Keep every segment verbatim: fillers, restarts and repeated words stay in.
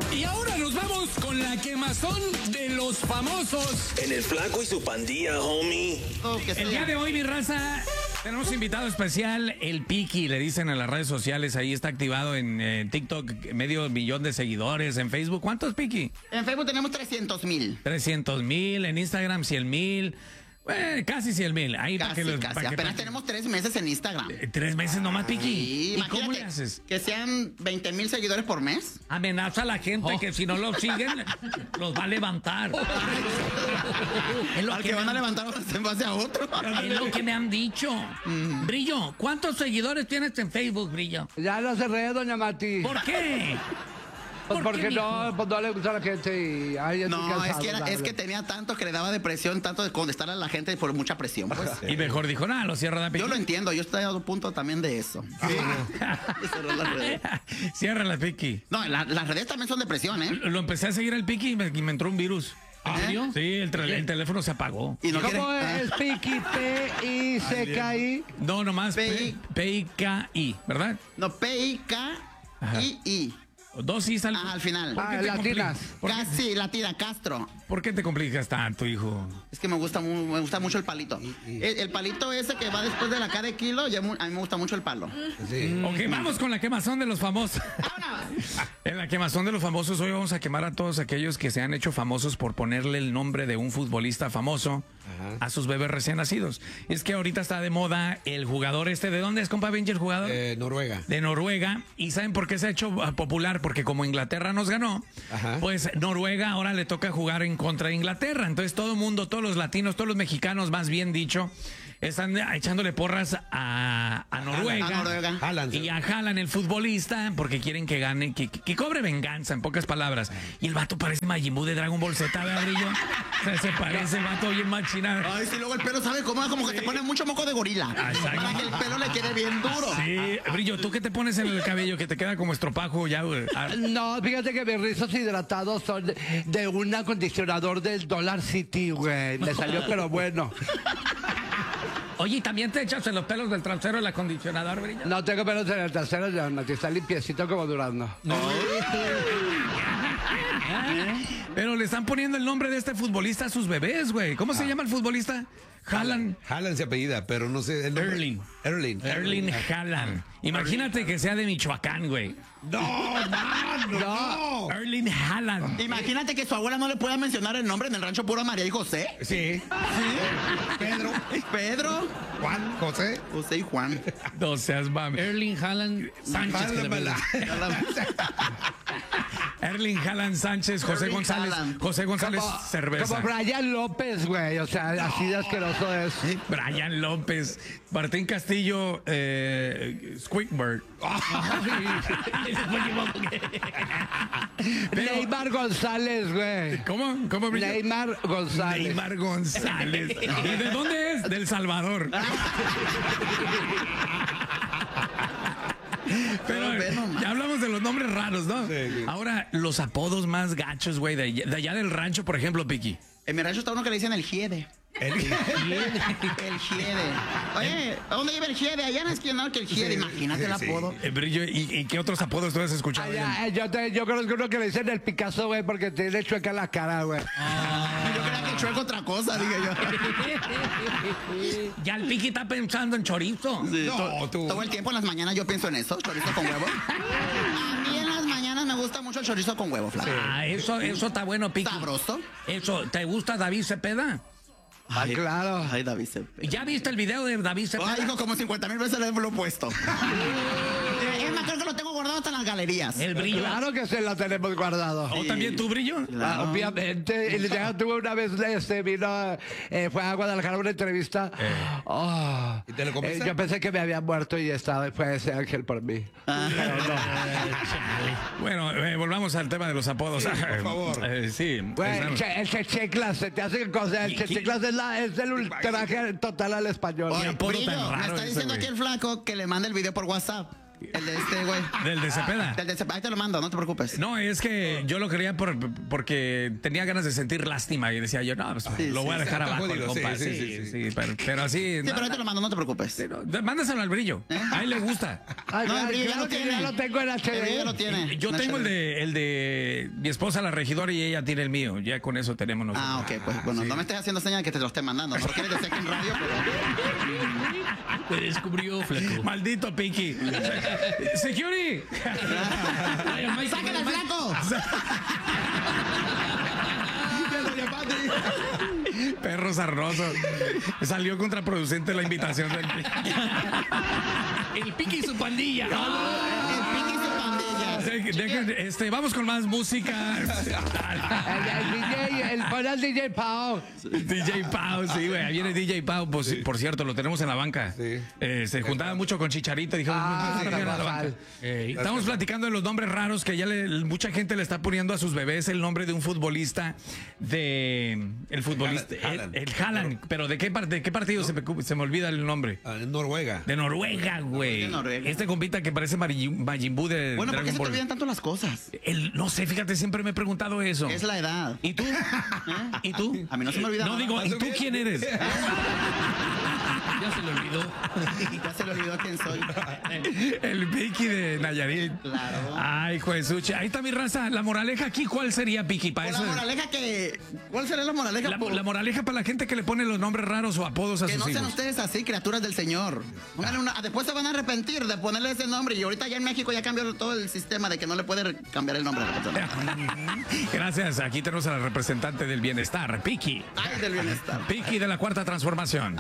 Y ahora nos vamos con la quemazón de los famosos. En el Flaco y su pandilla, homie. Oh, que El día de hoy, mi raza, tenemos invitado especial, el Piki, le dicen en las redes sociales, ahí está activado en eh, TikTok, medio millón de seguidores, en Facebook. ¿Cuántos, Piki? En Facebook tenemos trescientos mil. trescientos mil, en Instagram cien mil, eh, casi cien mil. Ahí para Casi, que los, casi. para que- Apenas tenemos tres meses en Instagram. Eh, Tres meses nomás, Piki. Sí, ¿Y cómo imagínate le haces? que sean veinte mil seguidores por mes. Amenaza a la gente Oh. que si no los siguen, los va a levantar. Es lo Al que que me van a han- levantar en base a otro. Es lo que me han dicho. Brillo, ¿cuántos seguidores tienes en Facebook, Brillo? Ya lo cerré, doña Mati. ¿Por qué? Pues ¿Por porque qué, no, mijo? pues no le gusta a la gente y ay, estoy No, es cansado, que, era- es dale. que tenía tanto que le daba depresión, tanto de contestar a la gente por mucha presión. Pues. Y mejor dijo, nada, lo cierra la Yo lo entiendo, yo estoy a un punto también de eso. De cerrar las redes. Cierra la Piki. No, la- las redes también son depresión, ¿eh? Lo empecé a seguir al Piki y me, y me entró un virus. ¿En serio? Sí, el, tre- el teléfono se apagó. Y no ¿Cómo quiere- es Piki? P I C K I. No, nomás P- P I K I, ¿verdad? No, P I K I I. Dos is al, Ah, al final. ¿Por qué Ah, te latinas. compli- ¿Por, qué- Casi, latina, Castro. por qué te complicas tanto, hijo? Es que me gusta, mu- me gusta mucho el palito. El, el palito ese que va después de la K de kilo, ya mu- a mí me gusta mucho el palo. Ok, vamos con la quemazón de los famosos. En la quemazón de los famosos, hoy vamos a quemar a todos aquellos que se han hecho famosos por ponerle el nombre de un futbolista famoso a sus bebés recién nacidos. Es que ahorita está de moda el jugador este. ¿De dónde es, compa Benji, el jugador? Eh, Noruega. De Noruega. ¿Y saben por qué se ha hecho uh, popular? Porque como Inglaterra nos ganó, Ajá. pues Noruega ahora le toca jugar en contra de Inglaterra. Entonces todo el mundo, todos los latinos, todos los mexicanos, más bien dicho, están echándole porras a, a Noruega. A Noruega. Haaland. Y a Haaland, el futbolista, porque quieren que gane, que, que, que cobre venganza, en pocas palabras. Y el vato parece Majin Buu de Dragon Ball Z, ¿verdad, Brillo? O sea, se parece, el vato bien machinado. Ay, sí, luego el pelo, ¿sabe cómo? Como que te pone mucho moco de gorila. Ah, exacto. Para que el pelo le quede bien duro. Sí, Brillo, ¿tú qué te pones en el cabello que te queda como estropajo ya, güey? Ah, No, fíjate que mis rizos hidratados son de, de un acondicionador del Dollar City, güey. Me salió, pero bueno. Oye, ¿y también te echas en los pelos del trasero el acondicionador, Brillo? No tengo pelos en el trasero, ya, Mati. Está limpiecito como Durazno. Pero le están poniendo el nombre de este futbolista a sus bebés, güey. ¿Cómo se llama el futbolista? Haaland. Haaland se apellida, pero no sé. el nombre. Erling. Erling. Erling Haaland. Imagínate que sea de Michoacán, güey. No, no, no. Erling Haaland. Imagínate que su abuela no le pueda mencionar el nombre en el rancho puro María y José. Sí. Pedro. Pedro, Juan. José. José y Juan. No seas mami. Erling Haaland Sánchez. que le Haaland, ponen. Erling Haaland Sánchez, José Erling González. Haaland. José González Cerveza. Como Brian López, güey. O sea, así de asqueroso es. Brian López. Martín Castillo. Eh, Squidward. Pero- Neymar González, güey. ¿Cómo? ¿Cómo Brillo? Neymar González. Neymar González. ¿Y de dónde es? Del Salvador. Pero Ve nomás. ya hablamos de los nombres raros, ¿no? Sí, sí. Ahora, los apodos más gachos, güey, de, allá- de allá del rancho, por ejemplo, Piki. En mi rancho está uno que le dicen el Giede. El- El Giede. Oye, ¿a dónde vive el Giede? Allá en la esquina, que el Giede. Sí, Imagínate sí, el sí. apodo. Eh, Brillo, ¿y, y qué otros apodos tú has escuchado? Allá, eh, yo, te- yo conozco uno que le dicen el Picasso, güey, porque tiene chueca la cara, güey. Yo creía que chueco otra cosa, dije yo. Ya el Piki está pensando en chorizo. Sí, No, to- tú. Todo el tiempo en las mañanas yo pienso en eso, chorizo con huevo. A mí en las mañanas me gusta mucho el chorizo con huevo, Flaco. Ah, eso, eso está bueno, Piki. Sabroso. Eso, ¿te gusta David Cepeda? Ah, claro. Ay, David Cepeda. ¿Ya viste el video de David Cepeda? Ay, hijo, como cincuenta mil veces le lo he puesto. Es más, creo que lo tengo guardado hasta en las galerías. El Brillo. Claro que se lo tenemos guardado. ¿O también tú, Brillo? Ah, Claro. obviamente, y ya tuve una vez, este, vino, eh, fue a Guadalajara a una entrevista. Oh, ¿Y te lo comiste? eh, yo pensé que me había muerto y estaba, fue ese ángel por mí. Pero no. Bueno, eh, volvamos al tema de los apodos. por favor. Eh, sí. Güey, el, estamos- che- el checheclas, se te hace cosa, el ¿Qui- qui- checheclas es, la, es el ultraje total al español. Oye, apodo tan Brillo, me raro está ese, diciendo güey. aquí el flaco que le mande el video por WhatsApp. El de este, güey. Del de Cepeda. Del de Cepeda. Ahí te lo mando, no te preocupes. No, es que yo lo quería por, porque tenía ganas de sentir lástima y decía yo, no, pues, Sí, lo sí, voy a sí, dejar está abajo, el jodido, compa. sí, Sí, sí, sí, sí, sí. pero, pero así. Sí, nada, pero ahí te lo mando, no te preocupes. no, mándaselo al brillo. A él le gusta. Ah, No, el claro, brillo ya claro lo que tiene. ya lo tengo en El brillo ya lo H D. tiene. Yo No, tengo el chévere. de, el de mi esposa, la regidora, y ella tiene el mío. Ya con eso tenemos nosotros. Ah, ok, pues bueno, no me estés haciendo señal que te lo esté mandando. No lo quieres decir aquí en radio, pero. Te descubrió, flaco. Maldito Piki. Security. Ay, al Mike, ¡Sácale al flaco! Perro sarnoso. Salió contraproducente la invitación del el Piqui y su pandilla. El Piqui y su pandilla. Dejen- dejen- este, vamos con más música. El, el D J, el pon al D J Pau. D J Pau, sí, güey. Ahí viene D J Pau. Pues, por cierto, lo tenemos en la banca. Sí. Eh, se juntaba mucho con Chicharito. Dijo, Ah, "Vengan a la Rafael. banca". Eh, estamos platicando de los nombres raros que ya le- mucha gente le está poniendo a sus bebés el nombre de un futbolista de el futbolista el, Haaland. el Haaland. Pero de qué parte, de qué partido se, me, se me olvida el nombre. Ah, en Noruega. De Noruega, güey. De Noruega. Este compita que parece Mari- Majin Buu de Bueno, ¿por qué Dragon se te Ball. olvidan tanto las cosas? El- no sé, fíjate, siempre me he preguntado eso. Es la edad. ¿Y tú? ¿Y tú? A mí no se me olvida No nada. digo, ¿y tú quién eres? Ya se le olvidó. Ya se le olvidó quién soy. El Piki de Nayarit. Claro. Ay, juezuche. Ahí está mi raza. La moraleja aquí, ¿cuál sería, Piki? Para Por eso. la moraleja que... ¿Cuál será la moraleja? La, Por- la moraleja para la gente que le pone los nombres raros o apodos a Que sus no sean hijos. ustedes así, criaturas del Señor. Pónganle una- después se van a arrepentir de ponerle ese nombre. Y ahorita ya en México ya cambió todo el sistema de que no le puede cambiar el nombre a la persona. Gracias. Aquí tenemos a la representante del bienestar, Piki. Ay, del bienestar. Piki de la Cuarta Transformación.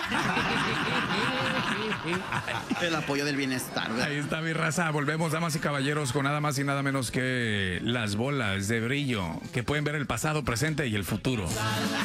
El apoyo del bienestar, ¿verdad? Ahí está mi raza. Volvemos, damas y caballeros, con nada más y nada menos que las bolas de brillo que pueden ver el pasado, presente y el futuro.